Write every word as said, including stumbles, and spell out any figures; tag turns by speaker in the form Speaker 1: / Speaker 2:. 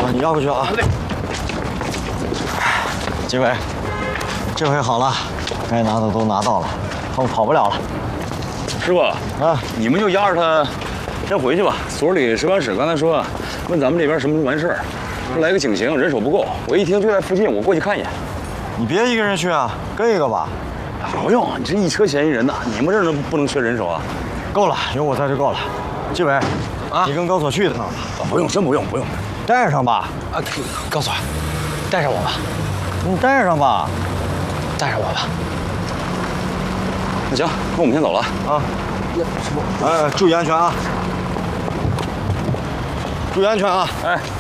Speaker 1: 你绕过去啊。纪委，这回好了，该拿的都拿到了，他们跑不了了。
Speaker 2: 师傅
Speaker 1: 啊，
Speaker 2: 你们就押着他先回去吧。所里使馆使刚才说，问咱们这边什么完事儿，说来个警刑，人手不够。我一听就在附近，我过去看一眼。
Speaker 1: 你别一个人去啊，跟一个吧。
Speaker 2: 不用，你这一车嫌疑人呢，你们这儿能不能缺人手啊？
Speaker 1: 够了，有我在就够了。纪委，啊，你跟高所去的呢？
Speaker 2: 不用，真不用，不用。
Speaker 1: 带上吧。
Speaker 3: 啊，高所，带上我吧。
Speaker 1: 你带上吧。
Speaker 3: 带上我吧。
Speaker 2: 那行，那我们先走了
Speaker 1: 啊。哎，注意安全啊！注意安全啊！
Speaker 2: 哎。